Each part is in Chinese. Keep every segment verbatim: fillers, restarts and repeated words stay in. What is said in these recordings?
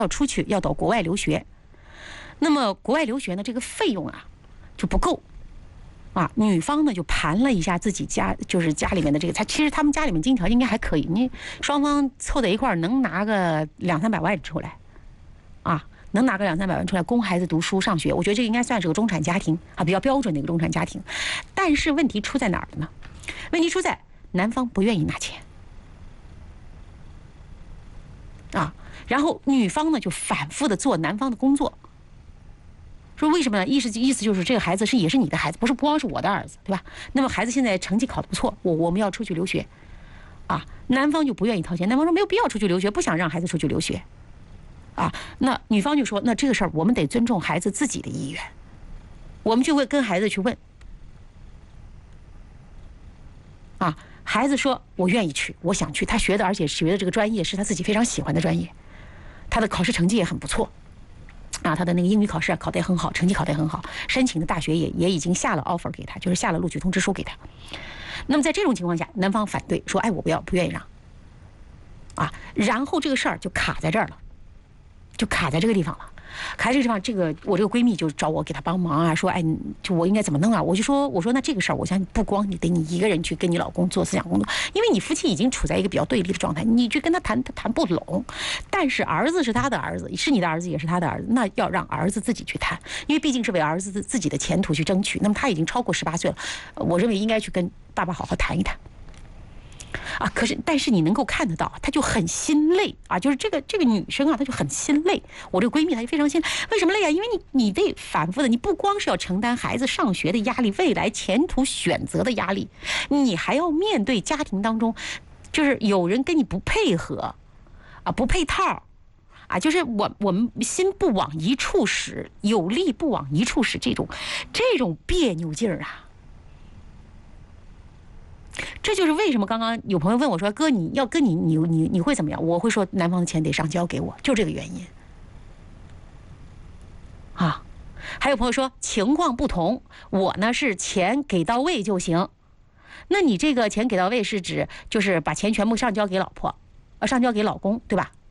要出去要到国外留学，那么国外留学呢，这个费用啊就不够。啊，女方呢就盘了一下自己家，就是家里面的这个，他其实他们家里面经济条件应该还可以，你双方凑在一块儿能拿个两三百万出来，啊，能拿个两三百万出来供孩子读书上学，我觉得这应该算是个中产家庭啊，比较标准的一个中产家庭。但是问题出在哪儿呢？问题出在男方不愿意拿钱，啊，然后女方呢就反复的做男方的工作。说为什么呢？意思意思就是这个孩子是也是你的孩子，不是不光是我的儿子，对吧？那么孩子现在成绩考得不错，我我们要出去留学，啊，男方就不愿意掏钱，男方说没有必要出去留学，不想让孩子出去留学，啊，那女方就说那这个事儿我们得尊重孩子自己的意愿，我们就会跟孩子去问，啊，孩子说我愿意去，我想去，他学的而且学的这个专业是他自己非常喜欢的专业，他的考试成绩也很不错。啊，他的那个英语考试啊考得也很好，成绩考得也很好，申请的大学也也已经下了 offer 给他，就是下了录取通知书给他。那么在这种情况下，男方反对说：“哎，我不要，不愿意让。”啊，然后这个事儿就卡在这儿了，就卡在这个地方了。卡在这个地方，这个我这个闺蜜就找我给她帮忙啊，说：“哎，就我应该怎么弄啊？”我就说：“我说那这个事儿，我相信不光你得你一个人去跟你老公做思想工作，因为你夫妻已经处在一个比较对立的状态，你去跟他谈，他谈不拢。但是儿子是他的儿子，是你的儿子，也是他的儿子，那要让儿子自己去谈，因为毕竟是为儿子自己的前途去争取。那么他已经超过十八岁了，我认为应该去跟爸爸好好谈一谈。”啊，可是但是你能够看得到，她就很心累啊，就是这个这个女生啊，她就很心累。我这个闺蜜她就非常心累，为什么累啊？因为你你得反复的，你不光是要承担孩子上学的压力，未来前途选择的压力，你还要面对家庭当中，就是有人跟你不配合，啊，不配套。啊，就是我我们心不往一处使，有力不往一处使，这种这种别扭劲儿啊。这就是为什么刚刚有朋友问我说：“哥，你要跟你你你你会怎么样？”我会说男方的钱得上交给我，就这个原因。啊，还有朋友说情况不同，我呢是钱给到位就行。那你这个钱给到位是指就是把钱全部上交给老婆，呃，上交给老公，对吧？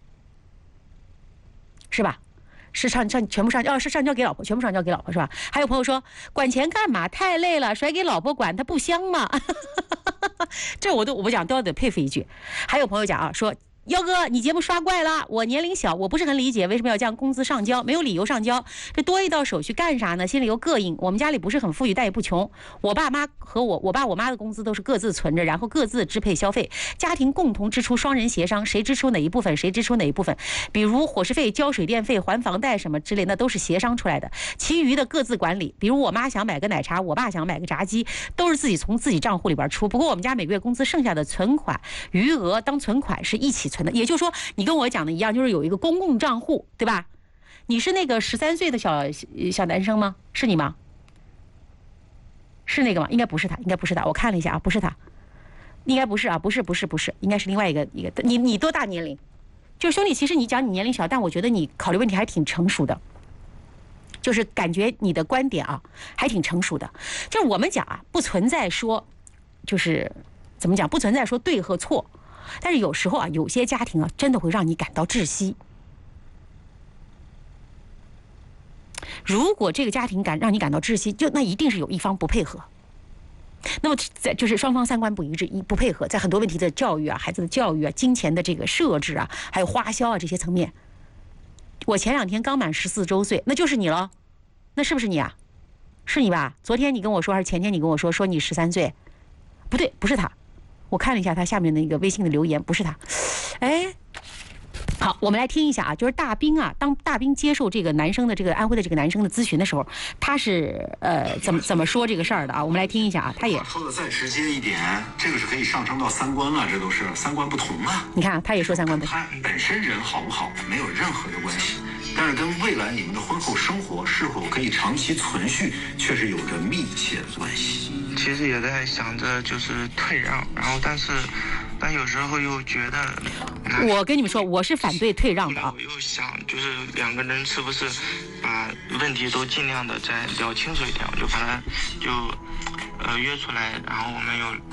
是吧？是上上全部上哦，是上交给老婆，全部上交给老婆是吧？还有朋友说管钱干嘛？太累了，甩给老婆管，她不香吗？这我都我不讲都要得佩服一句。还有朋友讲啊，说幺哥，你节目刷怪了，我年龄小，我不是很理解为什么要将工资上交，没有理由上交，这多一道手续干啥呢？心里又膈应。我们家里不是很富裕，但也不穷，我爸妈和我我爸我妈的工资都是各自存着，然后各自支配消费，家庭共同支出，双人协商，谁支出哪一部分谁支出哪一部分，比如伙食费、交水电费、还房贷什么之类，那都是协商出来的，其余的各自管理。比如我妈想买个奶茶，我爸想买个炸鸡，都是自己从自己账户里边出。不过我们家每个月工资剩下的存款余额当存款是一起存的，也就是说你跟我讲的一样，就是有一个公共账户，对吧？你是那个十三岁的小小男生吗？是你吗？是那个吗？应该不是他，应该不是他。我看了一下啊，不是他，应该不是啊，不是不是不是，应该是另外一个一个。你你多大年龄？就是兄弟，其实你讲你年龄小，但我觉得你考虑问题还挺成熟的，就是感觉你的观点啊还挺成熟的。就是我们讲啊，不存在说，就是怎么讲，不存在说对和错。但是有时候啊，有些家庭啊，真的会让你感到窒息。如果这个家庭感让你感到窒息，就那一定是有一方不配合。那么在就是双方三观不一致，一不配合，在很多问题的教育啊、孩子的教育啊、金钱的这个设置啊，还有花销啊这些层面。我前两天刚满十四周岁，那就是你了，那是不是你啊？是你吧？昨天你跟我说还是前天你跟我说说你十三岁？不对，不是他。我看了一下他下面的一个微信的留言，不是他。哎，好，我们来听一下啊，就是大兵啊，当大兵接受这个男生的这个安徽的这个男生的咨询的时候，他是呃怎么怎么说这个事儿的啊？我们来听一下啊，他也说的再直接一点，这个是可以上升到三观了，这都是三观不同啊。 你看，他也说三观不同。 他本身人好不好没有任何的关系，但是跟未来你们的婚后生活是否可以长期存续，却是有着密切的关系。 其实也在想着就是退让，然后但是但有时候又觉得， 我跟你们说，我是反对退让的啊。 我又想就是两个人是不是把问题都尽量的再聊清楚一点，我就把他就呃约出来，然后我们又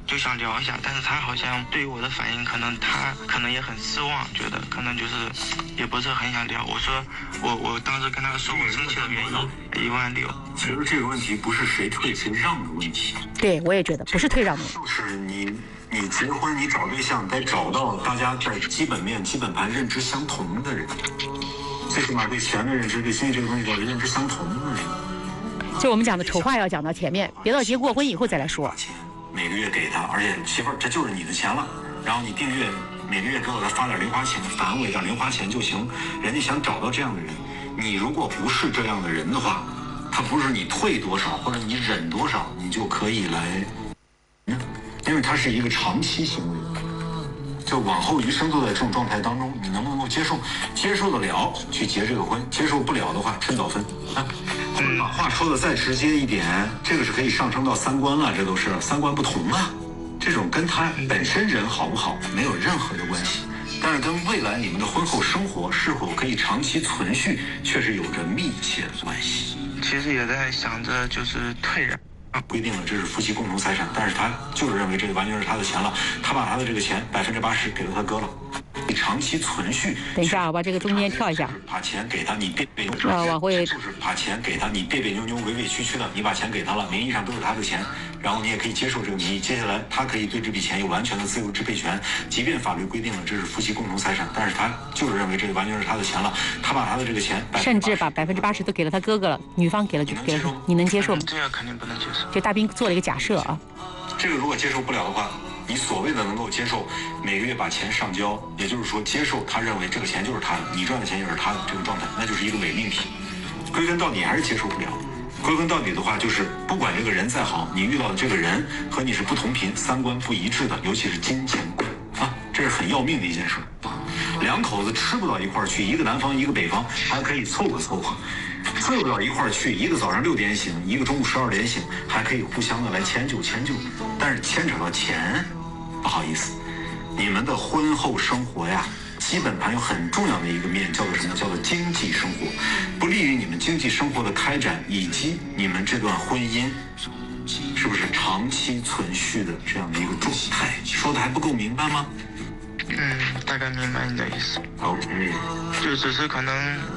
就想聊一下，但是他好像对于我的反应，可能他可能也很失望，觉得可能就是也不是很想聊。我说我我当时跟他说我生气的原因一万六。 其实这个问题不是谁退谁让的问题， 对我也觉得不是退让的问题， 就是你你结婚你找对象得找到大家在基本面基本盘认知相同的人，最起码对钱的认知对经济这个东西要认知相同的人。 就我们讲的丑话要讲到前面，别到结过婚以后再来说。 每个月给他，而且媳妇儿这就是你的钱了，然后你订阅每个月给我再发点零花钱，返我一点零花钱就行。人家想找到这样的人，你如果不是这样的人的话，他不是你退多少或者你忍多少你就可以来，因为它是一个长期行为，就往后余生都在这种状态当中，你能不能够接受？接受得了去结这个婚，接受不了的话趁早分啊。把话说的再直接一点，这个是可以上升到三观了，这都是三观不同啊。这种跟他本身人好不好没有任何的关系，但是跟未来你们的婚后生活是否可以长期存续，确实有着密切的关系。 其实也在想着就是退让。 规定了这是夫妻共同财产，但是他就是认为这个完全是他的钱了，他把他的这个钱百分之八十给了他哥了。长期存续。 等一下，我把这个中间跳一下。 把钱给他，你别别扭。 啊，往回。 就是把钱给他，你别别扭扭、委委屈屈的，你把钱给他了，名义上都是他的钱，然后你也可以接受这个名义。接下来，他可以对这笔钱有完全的自由支配权，即便法律规定了这是夫妻共同财产，但是他就是认为这个完全是他的钱了，他把他的这个钱， 甚至把百分之八十都给了他哥哥了，女方给了就给了，你能接受吗？ 这个肯定不能接受。 这大兵做了一个假设啊。 这个如果接受不了的话，你所谓的能够接受每个月把钱上交，也就是说接受他认为这个钱就是他的，你赚的钱也是他的这个状态，那就是一个伪命题。归根到底还是接受不了。归根到底的话，就是不管这个人再好，你遇到的这个人和你是不同频、三观不一致的，尤其是金钱观啊，这是很要命的一件事。两口子吃不到一块儿去，一个南方一个北方，还可以凑合凑合。凑不到一块儿去，一个早上六点醒，一个中午十二点醒，还可以互相的来迁就迁就。但是牵扯到钱，不好意思，你们的婚后生活呀，基本盘有很重要的一个面，叫做什么？叫做经济生活，不利于你们经济生活的开展，以及你们这段婚姻是不是长期存续的这样的一个状态。说的还不够明白吗？ 嗯，大概明白你的意思。 OK， 就只是可能。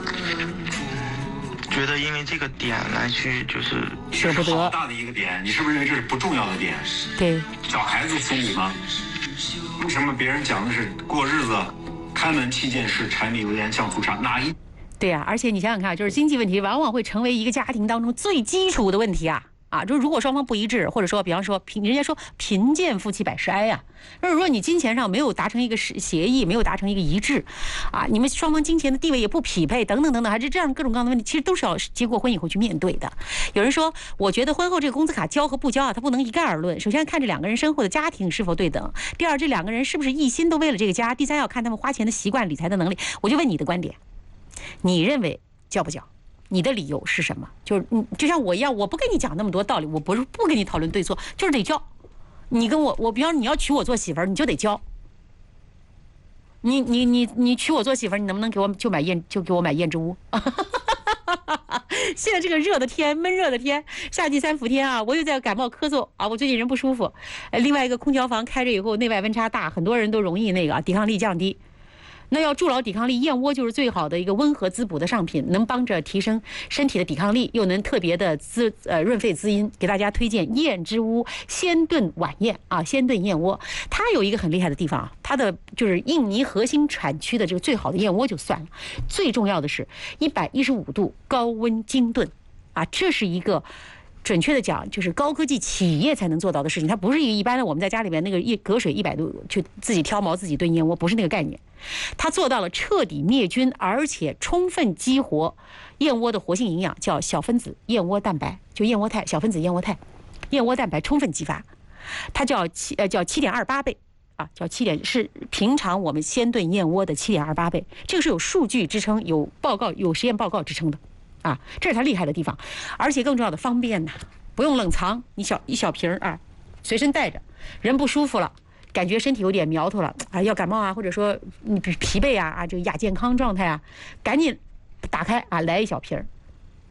觉得因为这个点来去就是舍不得， 好大的一个点，你是不是认为这是不重要的点？ 对， 小孩子心理吗？为什么别人讲的是过日子，开门七件事，柴米油盐酱醋茶，哪一？ 对啊，而且你想想看，就是经济问题往往会成为一个家庭当中最基础的问题啊。啊，就如果双方不一致，或者说，比方说贫，人家说贫贱夫妻百事哀呀。那如果你金钱上没有达成一个协议，没有达成一个一致，啊，你们双方金钱的地位也不匹配，等等等等，还是这样各种各样的问题，其实都是要结过婚以后去面对的。有人说，我觉得婚后这个工资卡交和不交啊，它不能一概而论。首先看这两个人生活的家庭是否对等，第二，这两个人是不是一心都为了这个家，第三，要看他们花钱的习惯、理财的能力。我就问你的观点，你认为交不交？你的理由是什么？就是你就像我一样，我不跟你讲那么多道理，我不是不跟你讨论对错，就是得交。你跟我，我比方你要娶我做媳妇儿，你就得交。你你你你娶我做媳妇儿，你能不能给我就买燕就给我买燕之屋？现在这个热的天，闷热的天，夏季三伏天啊，我又在感冒咳嗽啊，我最近人不舒服。呃，另外一个空调房开着以后，内外温差大，很多人都容易那个抵抗力降低。那要助劳抵抗力，燕窝就是最好的一个温和滋补的上品，能帮着提升身体的抵抗力，又能特别的滋呃润肺滋阴。给大家推荐燕之屋鲜炖晚燕啊，鲜炖燕窝，它有一个很厉害的地方啊，它的就是印尼核心产区的这个最好的燕窝就算了，最重要的是一百一十五度高温精炖啊，这是一个。准确的讲，就是高科技企业才能做到的事情，它不是一个一般的我们在家里面那个一隔水一百度去自己挑毛自己炖燕窝，不是那个概念。它做到了彻底灭菌，而且充分激活燕窝的活性营养，叫小分子燕窝蛋白，就燕窝肽，小分子燕窝肽，燕窝蛋白充分激发，它叫七呃叫七点二八倍啊，叫七点是平常我们鲜炖燕窝的七点二八倍，这个是有数据支撑、有报告、有实验报告支撑的。啊，这是它厉害的地方，而且更重要的方便呐，不用冷藏，你小一小瓶啊，随身带着，人不舒服了，感觉身体有点苗头了啊，要感冒啊，或者说你疲惫啊啊，这个亚健康状态啊，赶紧打开啊，来一小瓶，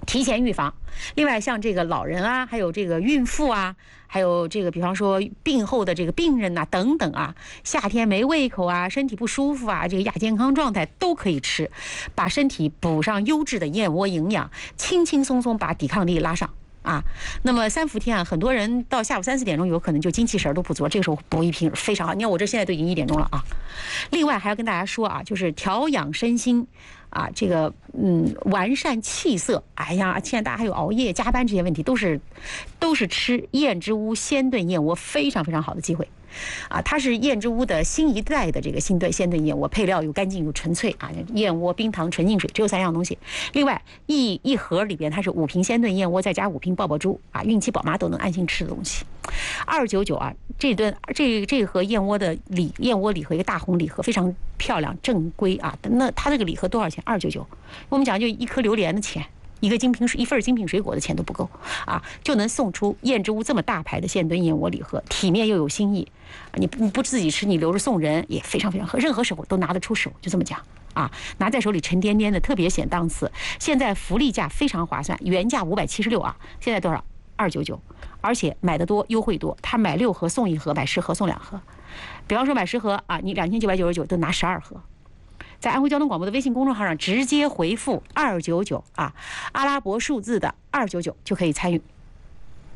提前预防。另外，像这个老人啊，还有这个孕妇啊，还有这个比方说病后的这个病人呐、啊、等等啊，夏天没胃口啊，身体不舒服啊，这个亚健康状态都可以吃，把身体补上优质的燕窝营养，轻轻松松把抵抗力拉上。啊，那么三伏天啊，很多人到下午三四点钟有可能就精气神都不足，这个时候补一瓶非常好。你看我这现在都已经一点钟了啊。另外还要跟大家说啊，就是调养身心啊，这个嗯完善气色。哎呀，现在大家还有熬夜、加班这些问题，都是都是吃燕之屋鲜炖燕窝非常非常好的机会。啊，它是燕之屋的新一代的这个新炖鲜炖燕窝，配料又干净又纯粹啊，燕窝、冰糖、纯净水，只有三样东西。另外一一盒里边它是五瓶鲜炖燕窝，再加五瓶爆爆珠啊，孕期宝妈都能安心吃的东西。二九九啊，这顿这这盒燕窝的礼燕窝礼盒一个大红礼盒，非常漂亮正规啊。那它这个礼盒多少钱？二九九，我们讲就一颗榴莲的钱。一个精品水一份精品水果的钱都不够啊，就能送出燕之屋这么大牌的鲜炖燕窝礼盒，体面又有新意啊！你你不自己吃，你留着送人也非常非常合，任何时候都拿得出手，就这么讲啊！拿在手里沉甸甸的，特别显档次。现在福利价非常划算，原价五百七十六啊，现在多少？二九九，而且买的多优惠多，他买六盒送一盒，买十盒送两盒。比方说买十盒啊，你两千九百九十九都拿十二盒。在安徽交通广播的微信公众号上直接回复二九九啊，阿拉伯数字的二九九就可以参与。